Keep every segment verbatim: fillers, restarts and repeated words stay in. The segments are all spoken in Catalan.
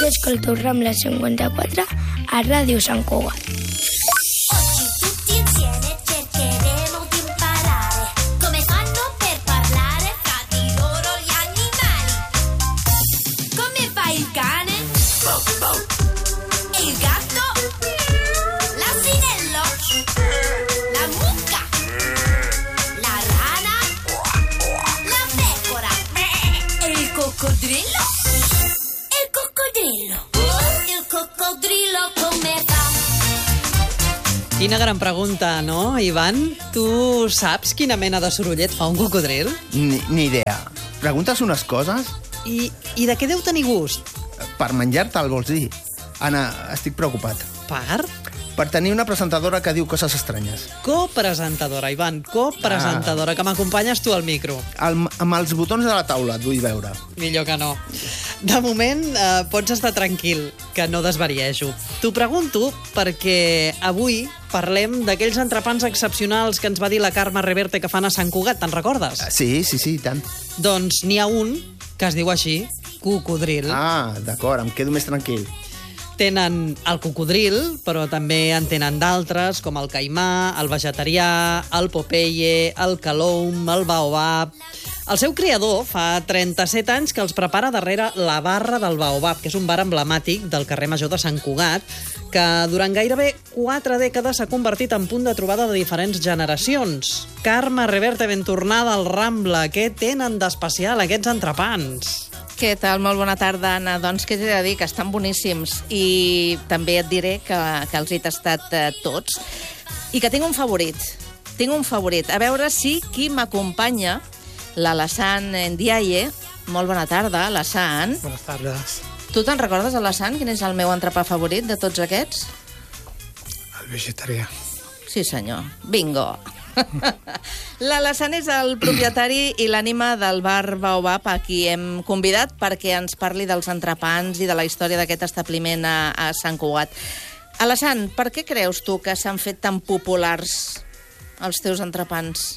Jo escolto Rambla cinquanta-quatre a Ràdio Sant Cugat. Oggi tutti insieme cercheremo di imparare come fanno per parlare fra di loro gli animali. Come fa il cane? Il gatto? L'asinello? La mucca? La rana? La pecora? E il coccodrillo? Il coccodrillo? Il coccodrillo come fa? Quina gran pregunta, no, Ivan? Tu saps quina mena de sorollet fa un cocodril? Ni, ni idea. Preguntes unes coses? I, I de què deu tenir gust? Per menjar-te'l, vols dir? Anna, estic preocupat. Per? Per tenir una presentadora que diu coses estranyes. Copresentadora, Ivan, copresentadora, que m'acompanyes tu al micro. El, amb els botons de la taula, et vull veure. Millor que no. De moment, eh, pots estar tranquil, que no desvariejo. T'ho pregunto perquè avui parlem d'aquells entrepans excepcionals que ens va dir la Carme Reverte que fan a Sant Cugat, te'n recordes? Sí, sí, sí, tant. Doncs n'hi ha un que es diu així, cocodril. Ah, d'acord, em quedo més tranquil. Tenen el cocodril, però també en tenen d'altres, com el caimà, el vegetarià, el popeye, el caloum, el baobab. El seu creador fa trenta-set anys que els prepara darrere la barra del baobab, que és un bar emblemàtic del carrer Major de Sant Cugat, que durant gairebé quatre dècades s'ha convertit en punt de trobada de diferents generacions. Carme Reverte, ben tornada al Rambla. Què tenen d'especial aquests entrepans? Què tal? Molt bona tarda, Anna. Doncs què t'he de dir? Que estan boníssims. I també et diré que, que els he tastat eh, tots. I que tinc un favorit. Tinc un favorit. A veure si qui m'acompanya, l'Alassane Ndiaye. Molt bona tarda, Alassane. Buenas tardes. Tu te'n recordes, Alassane, quin és el meu entrepà favorit de tots aquests? El vegetarià. Sí, senyor. Bingo. L'Alassane és el propietari i l'ànima del bar Baobab, a qui hem convidat perquè ens parli dels entrepans i de la història d'aquest establiment a, a Sant Cugat. Alassane, per què creus tu que s'han fet tan populars els teus entrepans?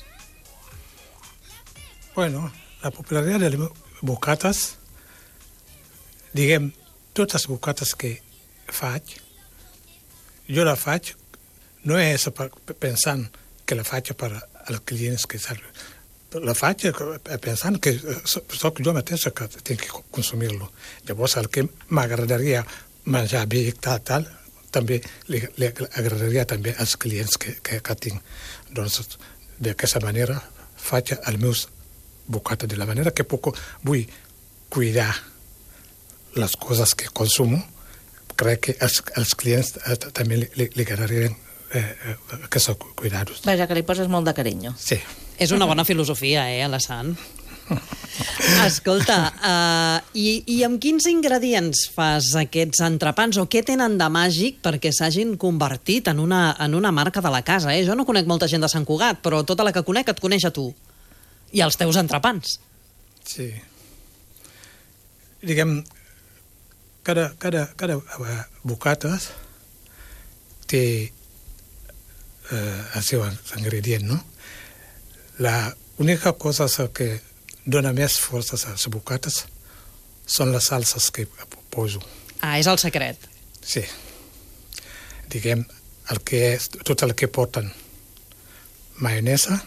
Bueno, la popularitat de les bocates, diguem, totes les bocates que faig, jo la faig, no és pensant que la faig per als clients que salven. La faig pensant que soc jo mateix que tinc que consumir-lo. Llavors, el que m'agradaria menjar bé i tal, tal, també li, li agradaria també als clients que, que, que tinc. Doncs, d'aquesta manera, faig els meus bocata de la manera que puc, vull cuidar les coses que consumo. Crec que els, els clients eh, també li, li, li agradarien eh, eh, aquests cuidados. Vaja, que li poses molt de carinyo. Sí. És una bona filosofia, eh, Alassane? Escolta, uh, i, i amb quins ingredients fas aquests entrepans, o què tenen de màgic perquè s'hagin convertit en una, en una marca de la casa? Eh? Jo no conec molta gent de Sant Cugat, però tota la que conec et coneix a tu. I els teus entrepans. Sí. Diguem, cada, cada, cada bocata té eh, el seu ingredient, no? La única cosa que dona més força a les bocates són les salses que poso. Ah, és el secret. Sí. Diguem, el que és, tot el que porten maionesa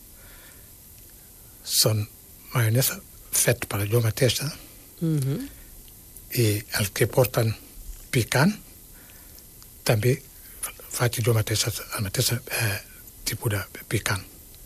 són maionesa fet per jo mateixa, Mm-hmm. i el que porten picant també faig jo mateixa el mateix eh, tipus de picant.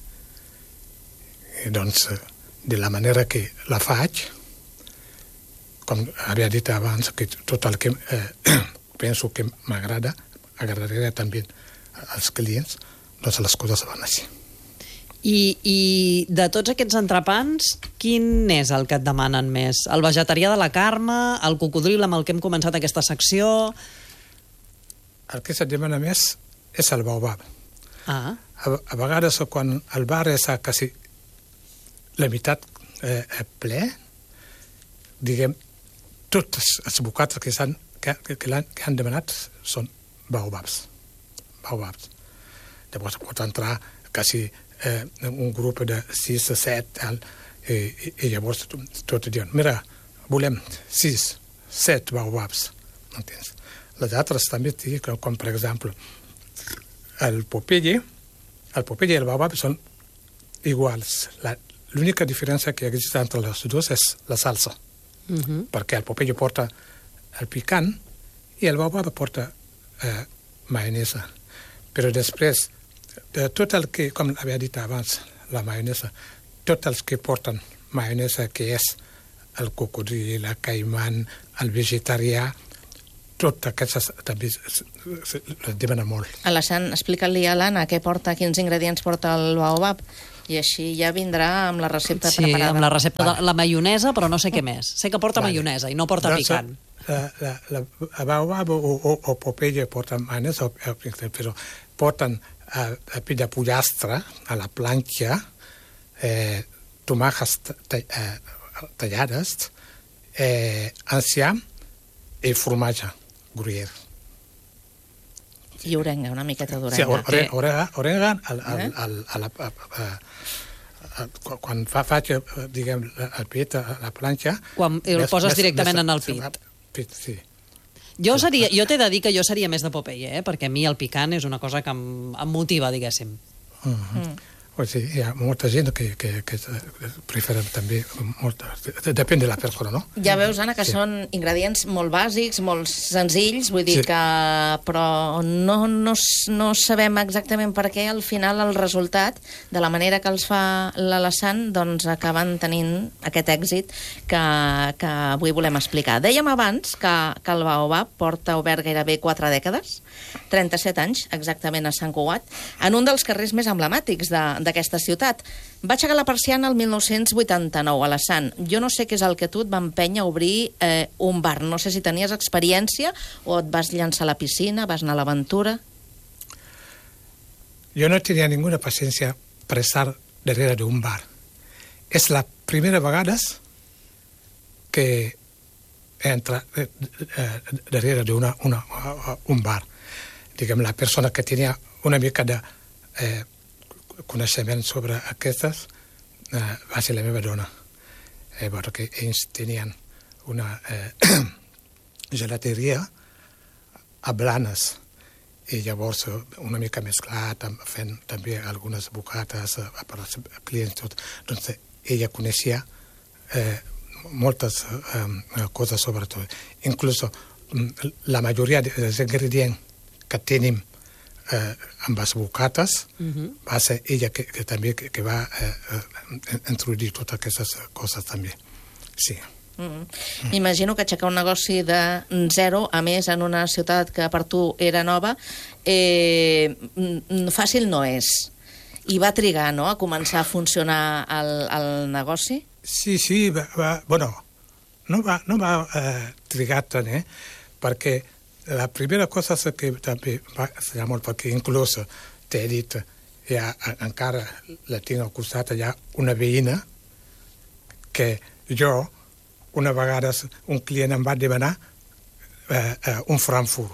I doncs, de la manera que la faig, com havia dit abans, que tot el que eh, penso que m'agrada, agradaria també als clients, doncs les coses van així. I, I de tots aquests entrepans, quin és el que et demanen més? El vegetarià de la Carme, el cocodril amb el que hem començat aquesta secció? El que se't demana més és el baobab. Ah. A, a vegades, quan el bar és a quasi la meitat eh, ple, diguem, totes les bocates que, han, que, que, que, han, que han demanat són baobabs. Baobabs. Llavors pot entrar quasi eh, un grup de sis o set, tal, i, i llavors tot diuen, mira, volem sis, set baobabs, entens? Les altres també, com, com per exemple, el Popeye, el Popeye i el baobab són iguals. La, l'única diferència que existe entre els dos és la salsa, uh-huh. perquè el Popeye porta el picant i el baobab porta eh, maionesa. Però després, de tot el que, com havia dit abans, la maionesa, tots els que porten maionesa, que és el cocodril, el caiman, el vegetarià, tot aquestes també les demana molt. Alassane, explica-li a l'Anna què porta, quins ingredients porta el baobab, i així ja vindrà amb la recepta sí, preparada. Sí, amb la recepta de la maionesa, però no sé què més. Sé que porta vale. maionesa i no porta doncs, picant. La, la, la, la baobab o, o, o Popeye porten maionesa, però porten a, a pell de pollastre a la planxa, eh, tomàquets eh, tallades, eh, enciam i formatge gruyère. I orenga, una miqueta d'orenga. Sí, orenga, orenga, orenga al, al, al, a la, a, a, a, quan fa, faig, diguem, el pit a la planxa... Quan el més, poses més, directament més, en el pit. pit sí. Jo, seria, jo t'he de dir que jo seria més de Popeye, eh? Perquè a mi el picant és una cosa que em, em motiva, diguéssim. Uh-huh. Mm. Pues sí, hi ha molta gent que, que, que preferen també molt, depèn de la persona, no? Ja veus, Anna, que sí. són ingredients molt bàsics, molt senzills, vull dir sí. que... però no, no, no sabem exactament per què al final el resultat, de la manera que els fa l'Alassane, doncs acaben tenint aquest èxit que, que avui volem explicar. Dèiem abans que, que el baobab porta obert gairebé quatre dècades, trenta-set anys exactament a Sant Cugat, en un dels carrers més emblemàtics de, d'aquesta ciutat. Va aixecar la persiana el mil nou-cents vuitanta-nou, Alassane. Jo no sé què és el que tu et va empènyer a obrir eh, un bar. No sé si tenies experiència o et vas llançar a la piscina, vas anar a l'aventura. Jo no tenia ninguna paciència per estar darrere d'un bar. És la primera vegada que entra eh, eh, darrere d'un un bar. Diguem, la persona que tenia una mica de eh, coneixement sobre aquestes eh, va ser la meva dona. Eh, perquè ells tenien una eh, gelateria a Blanes i llavors una mica mesclat, fent també algunes bocates eh, per als clients. Tot. Doncs ella coneixia eh, moltes eh, coses sobre tot. Inclús la majoria dels ingredients que tenim eh, amb les bocates, uh-huh. va ser ella que, que també que, que va eh, eh, introduir totes aquestes coses també. Sí. Mm. Mm. Imagino que aixecar un negoci de zero, a més en una ciutat que per tu era nova, eh, fàcil no és. I va trigar, no?, a començar a funcionar el, el negoci? Sí, sí, va, va, bueno, no va, no va eh, trigar tant, eh, perquè la primera cosa que també va ser molt, perquè inclús t'he dit, ja encara la tinc al costat, hi ha una veïna que jo, una vegada un client em va demanar eh, eh, un Frankfurt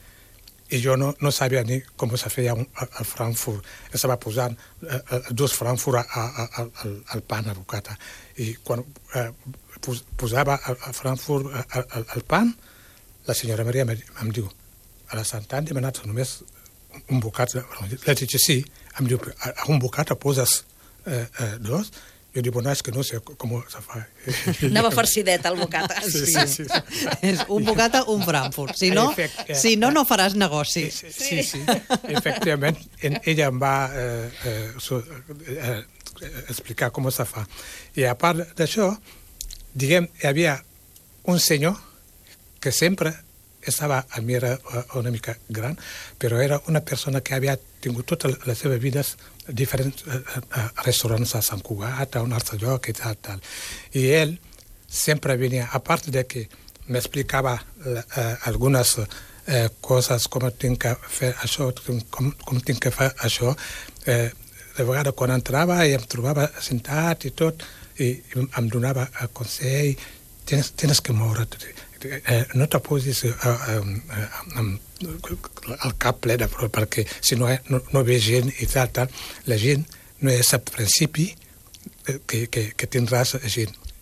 i jo no, no sabia ni com se feia un, el Frankfurt. Estava posant eh, dos Frankfurt al, al pan, a bocata. I quan eh, pos, posava el, el Frankfurt al, al, al pan, la senyora Maria em diu, Alassane, t'han demanat només un bocat? La dic, sí. Em diu, a un bocat poses eh, eh, dos? Jo dic, bueno, és que no sé com se fa. Anava farcidet, el bocata. Sí, sí, sí. sí. És un bocata, un Frankfurt. Si no, Efect, si no, no faràs negoci. Sí, sí, sí. Efectivament, ella em va eh, eh, so, eh, explicar com se fa. I a part d'això, diguem, hi havia un senyor que sempre estava a mi, era una mica gran, però era una persona que havia tingut tota la seva vida diferents restaurants a Sant Cugat, a un altre lloc i tal, tal. I ell sempre venia, a part de que m'explicava eh, algunes eh, coses, com tinc que fer això, com, com tinc que fer això, eh, de vegades quan entrava i em trobava sentat i tot, i em donava el consell, tens, tens que moure't, Eh, no te posis eh, eh, eh, el cap ple de prou, perquè si no, eh, no, no ve gent i tal, tal, la gent no és al principi que, que, que tindràs gent.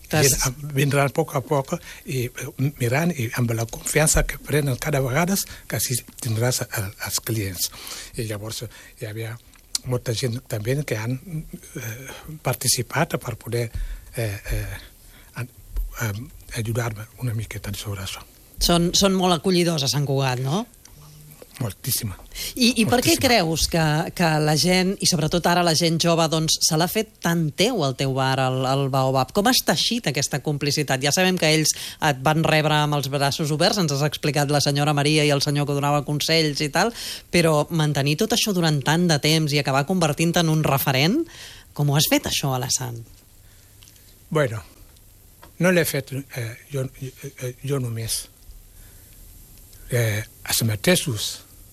vindran a poc a poc i mirant i amb la confiança que prenen cada vegada que així tindràs els clients. I llavors hi havia molta gent també que han eh, participat per poder eh, eh, eh, ajudar-me una miqueta sobre això. Són, són molt acollidors a Sant Cugat, no? Moltíssima. I, i per què Moltíssima. creus que, que la gent, i sobretot ara la gent jove, doncs, se l'ha fet tan teu el teu bar, el, el Baobab? Com has teixit aquesta complicitat? Ja sabem que ells et van rebre amb els braços oberts, ens has explicat la senyora Maria i el senyor que donava consells i tal, però mantenir tot això durant tant de temps i acabar convertint-te en un referent, com ho has fet això, Alassane? Bueno, no l'he fet eh, jo, eh, jo només. Eh, els mateixos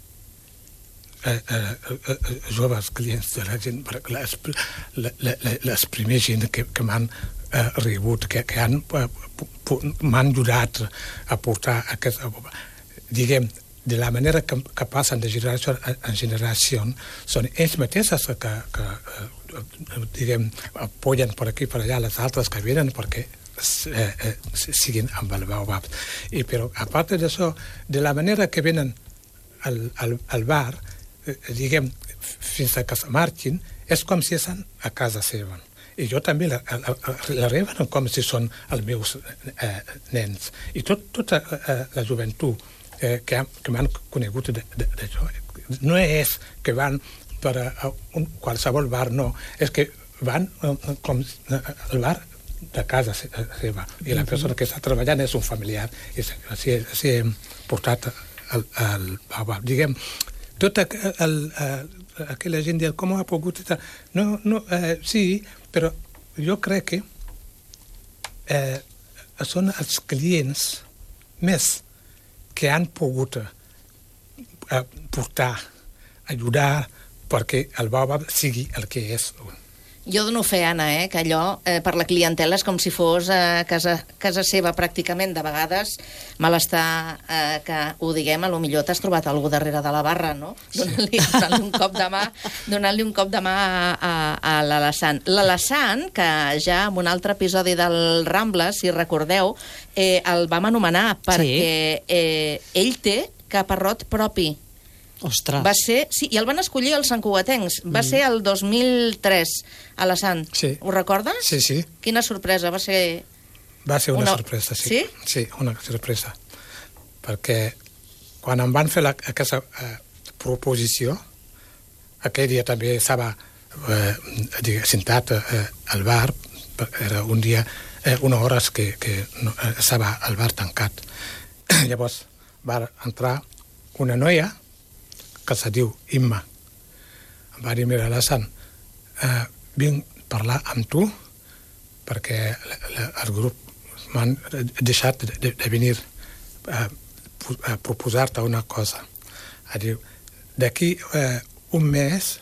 Eh, eh, eh, joves clients de la gent, les, les, les primers gent que, que m'han eh, rebut, que, que han, eh, m'han ajudat a portar aquest, diguem, de la manera que, que passen de generació en generació, són ells mateixos que, que eh, diguem, apoyen per aquí per allà les altres que venen perquè eh, eh, siguin amb el Baobab. I, però, a part d'això, de la manera que venen al, al, al bar, diguem, fins que se marxin, és com si estan a casa seva. I jo també la, la, la reben com si són els meus eh, nens. I tot, tota eh, la joventut eh, que, que m'han conegut d'això, no és que van per a un, qualsevol bar, no. És que van eh, com el bar de casa seva. I la persona que està treballant és un familiar. I així, així hem portat el, el Baobab. Diguem, tota el, el, aquella gent diu com ha pogut estar. No, no, eh, sí, però jo crec que eh, són els clients més que han pogut eh, portar, ajudar perquè el Baobab sigui el que és. Jo dono fe, Anna, eh, que allò eh, per la clientela és com si fos a eh, casa, casa seva pràcticament. De vegades mal està eh, que ho diguem, a lo millor t'has trobat algú darrere de la barra, no? Sí. Donant-li donant un cop de mà, donant-li un cop de mà a, a, a l'Alassane. L'Alassane, que ja en un altre episodi del Rambla, si recordeu, eh, el vam anomenar perquè eh, ell té caparrot propi. Ostres. Va ser, sí, i el van escollir els santcugatencs. Va mm. ser el dos mil tres, Alassane. Sí. Ho recordes? Sí, sí. Quina sorpresa, va ser... Va ser una, una... sorpresa, sí. Sí? Sí, una sorpresa. Perquè quan em van fer la, aquesta eh, proposició, aquell dia també estava eh, sentat eh, al bar, era un dia, eh, una hora que, que no, eh, estava al bar tancat. Llavors va entrar una noia que se diu Imma. Em va dir, mira, Alassane, eh, vinc a parlar amb tu perquè la, la, el grup m'han deixat de, de venir a, a proposar-te una cosa. A dir, d'aquí eh, un mes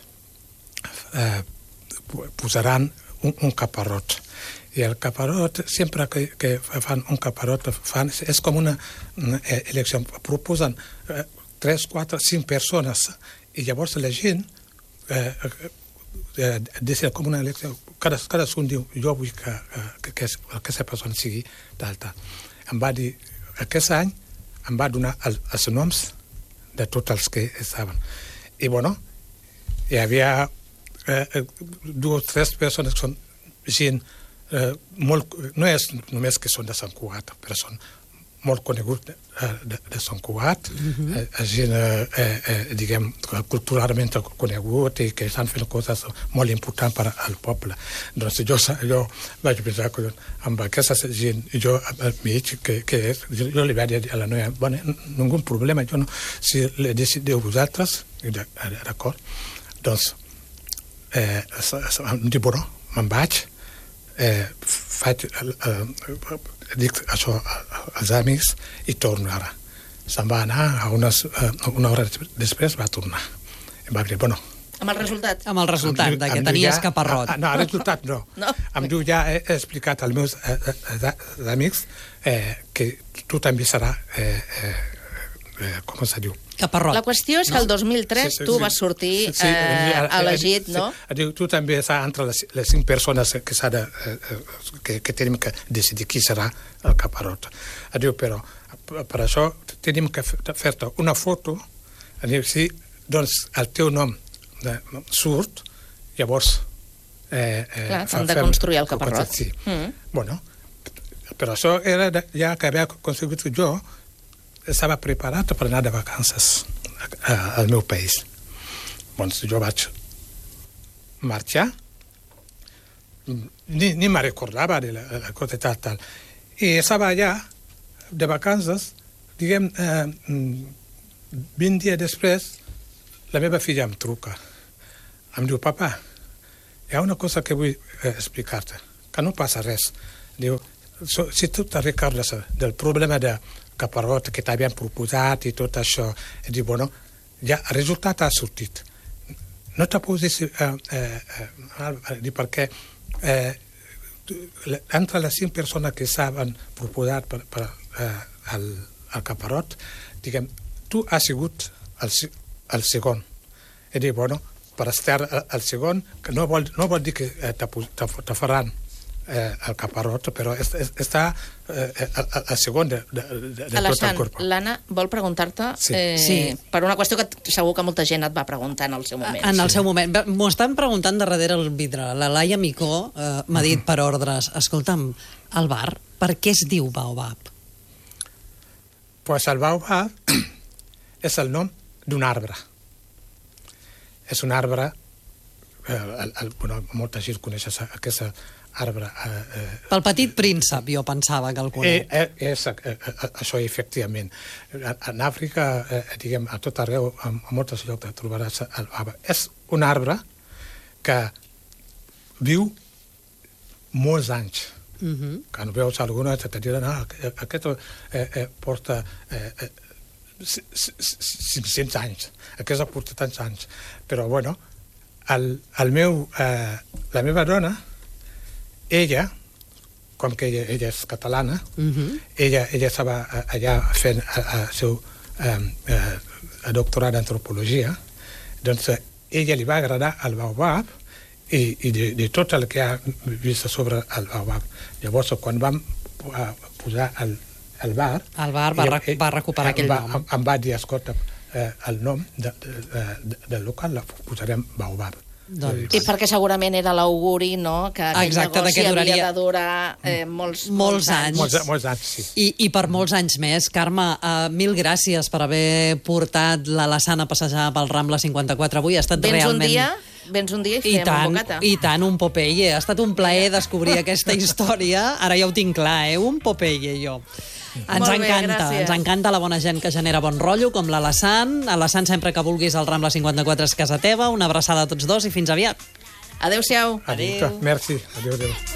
eh, posaran un, un caparrot. I el caparrot, sempre que, que fan un caparrot, fan, és com una, una elecció. Proposen eh, tres, quatre, cinc persones, i llavors la gent eh, eh, decide com una elecció. Cada, cadascun diu, jo vull que, que, que aquesta persona sigui d'alta. Em va dir, aquest any em va donar el, els noms de tots els que estaven. I, bueno, hi havia eh, dues o tres persones que són gent eh, molt... No és només que són de Sant Cugat, però són molt conegut de, de, de Sant Cugat, mm-hmm. eh, gent, eh, eh, diguem, culturalment conegut i que estan fent coses molt importants per al poble. Doncs jo, jo vaig pensar que amb aquesta gent, jo mig, que, que és, jo, jo li vaig dir a la noia, bueno, ningú problema, jo no, si le decideu vosaltres, d'acord, doncs, eh, em dic, bueno, me'n vaig, eh, faig... Eh, dic això als amics i torno ara. Se'n va anar, a unes, una hora després va tornar. Em va dir, bueno... Amb el resultat? Amb el resultat, de que tenies caparrot. No, el resultat no. no. Em diu, ja he explicat als meus amics eh, que tu també serà, eh, eh, com se diu? Caparrot. La qüestió és que el dos mil tres tu vas sortir Sí, sí, eh, eh, elegit, sí, no? Diu, tu també estàs entre les, les cinc persones que, s'ha de, eh, que, que tenim que decidir qui serà el Caparrot. Diu, però per això tenim que fer-te una foto, diu, si doncs el teu nom de, surt, llavors... Eh, eh, Clar, hem de construir el Caparrot. Sí. Mm. Bueno, però això era de, ja que havia aconseguit jo, estava preparat per anar de vacances al meu país. Doncs jo vaig marxar, ni, ni me recordava de la, la cosa tal, tal. I estava allà de vacances, diguem, eh, vint dies després, la meva filla em truca. Em diu, papa, hi ha una cosa que vull eh, explicar-te, que no passa res. Diu, so, si tu te recordes del problema de Caparrot que t'havien proposat i tot això, i diu, bueno, ja el resultat ha sortit. No te posis eh, eh, eh, perquè eh, entre les cinc persones que s'han proposat per, per eh, el, el Caparrot, diguem, tu has sigut el, el segon. I diu, bueno, per estar al segon, que no vol, no vol dir que eh, te, te, te faran eh, el Caparrot, però és, és, està eh, al, al segon de, de, de, de tot el corp. L'Anna vol preguntar-te Sí. eh, Sí. per una qüestió que segur que molta gent et va preguntar en el seu moment. En el seu moment. M'ho estan preguntant de darrere el vidre. La Laia Micó eh, m'ha dit per ordres, escolta'm, el bar, per què es diu Baobab? Pues el baobab és el nom d'un arbre. És un arbre, eh, el, el, bueno, molta gent coneix aquest arbre. Eh, eh, Pel Petit Príncep, jo pensava que el eh, conec. eh, és eh, eh, això, efectivament. En Àfrica, eh, diguem, a tot arreu, a, a moltes llocs trobaràs el baobab. És un arbre que viu molts anys. Uh-huh. Quan veus alguna, te diran, ah, aquest eh, eh, porta eh, eh, cinc-cents anys, aquesta porta tants anys. Però, bueno, el, el meu, eh, la meva dona, ella, com que ella, ella és catalana, Uh-huh. ella, ella estava allà fent el seu eh, eh, doctorat d'antropologia, doncs eh, ella li va agradar el baobab i, i de, de tot el que ha vist sobre el baobab. Llavors, quan vam eh, posar el el bar... El bar va, ella, va recuperar aquell va, nom. Em, em va dir, escolta, eh, el nom de, de, de, del local la posarem baobab. Doncs- I perquè segurament era l'auguri, no?, que aquest Exacte, de negoci que duraria- havia de durar eh, molts, Molts anys. Molts, molts anys, sí. I, I per molts anys més. Carme, uh, mil gràcies per haver portat la Lassana a passejar pel Rambla cinquanta-quatre avui. Ha estat Vens realment... un dia, vens un dia i I fem tant, un bocata. i tant, un Popeye. Ha estat un plaer descobrir aquesta història. Ara ja ho tinc clar, eh? Un Popeye, jo. Ens Molt bé, encanta, gràcies. ens encanta la bona gent que genera bon rotllo, com la Lassan. A Lassan, sempre que vulguis, el Rambla cinquanta-quatre és casa teva. Una abraçada a tots dos i fins aviat. Adéu-siau. Adéu. Merci. Adéu, adéu.